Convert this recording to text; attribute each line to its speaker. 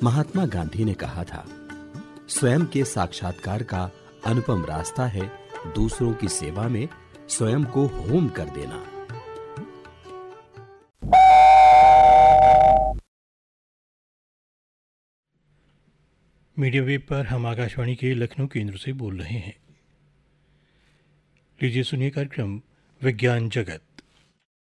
Speaker 1: महात्मा गांधी ने कहा था, स्वयं के साक्षात्कार का अनुपम रास्ता है दूसरों की सेवा में स्वयं को होम कर देना।
Speaker 2: मीडिया वेब पर हम आकाशवाणी के लखनऊ केंद्र से बोल रहे हैं। लीजिए सुनिए कार्यक्रम विज्ञान जगत।